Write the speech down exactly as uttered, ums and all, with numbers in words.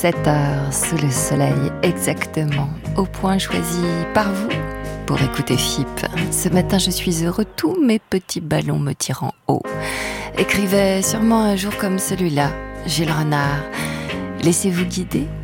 sept heures sous le soleil exactement, au point choisi par vous pour écouter F I P. Ce matin je suis heureux, tous mes petits ballons me tirant haut. Écrivait sûrement un jour comme celui-là, Gilles Renard. Laissez-vous guider